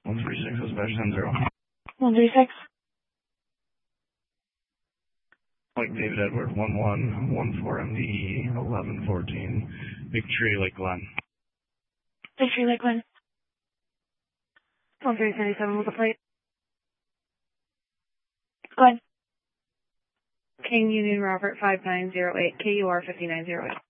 136 is badge 10-0. 136. Mike David Edward 1114 MDE 1114. Victory Lake Glen. Victory Lake Glen. 1377 was the plate. Glen. King Union Robert 5908, KUR 5908.